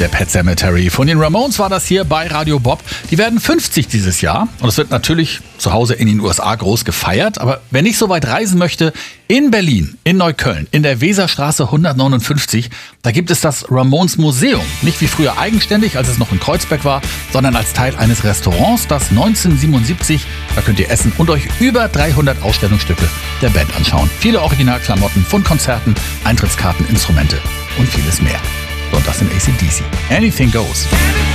der Pet Sematary. Von den Ramones war das hier bei Radio Bob. Die werden 50 dieses Jahr und es wird natürlich zu Hause in den USA groß gefeiert. Aber wer nicht so weit reisen möchte, in Berlin, in Neukölln, in der Weserstraße 159, da gibt es das Ramones Museum. Nicht wie früher eigenständig, als es noch in Kreuzberg war, sondern als Teil eines Restaurants, das 1977, da könnt ihr essen und euch über 300 Ausstellungsstücke der Band anschauen. Viele Originalklamotten von Konzerten, Eintrittskarten, Instrumente und vieles mehr. Und das sind AC/DC. Anything Goes.